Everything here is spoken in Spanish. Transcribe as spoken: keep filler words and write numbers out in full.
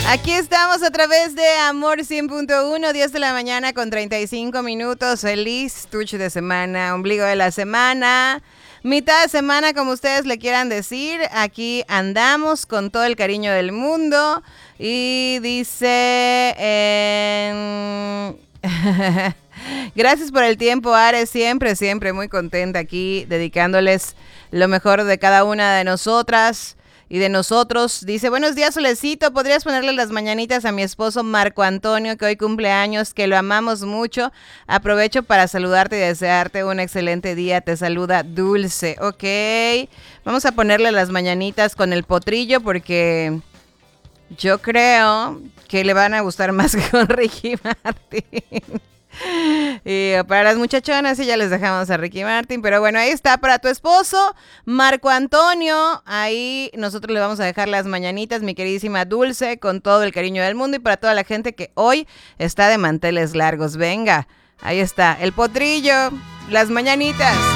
Aquí estamos a través de Amor cien punto uno, diez de la mañana con treinta y cinco minutos. Feliz tuche de semana, ombligo de la semana, mitad de semana, como ustedes le quieran decir. Aquí andamos con todo el cariño del mundo. Y dice... Eh... Gracias por el tiempo, Ares. Siempre, siempre muy contenta aquí, dedicándoles lo mejor de cada una de nosotras y de nosotros. Dice, buenos días, Solecito, ¿podrías ponerle las mañanitas a mi esposo Marco Antonio, que hoy cumple años, que lo amamos mucho? Aprovecho para saludarte y desearte un excelente día. Te saluda Dulce. Ok, vamos a ponerle las mañanitas con el potrillo porque yo creo que le van a gustar más que con Ricky Martin. Y para las muchachonas sí ya les dejamos a Ricky Martin, pero bueno, ahí está para tu esposo Marco Antonio. Ahí nosotros le vamos a dejar las mañanitas, mi queridísima Dulce, con todo el cariño del mundo, y para toda la gente que hoy está de manteles largos. Venga, ahí está el potrillo, las mañanitas.